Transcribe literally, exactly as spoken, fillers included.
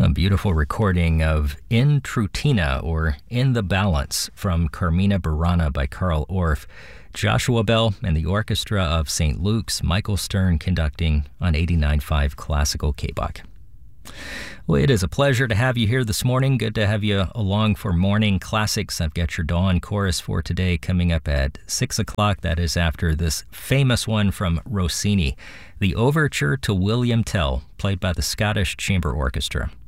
beautiful recording of In Trutina, or In the Balance, from Carmina Burana by Carl Orff. Joshua Bell and the Orchestra of Saint Luke's, Michael Stern conducting on eighty-nine point five Classical K B O C. Well, it is a pleasure to have you here this morning. Good to have you along for Morning Classics. I've got your Dawn Chorus for today coming up at six o'clock. That is after this famous one from Rossini, the Overture to William Tell, played by the Scottish Chamber Orchestra.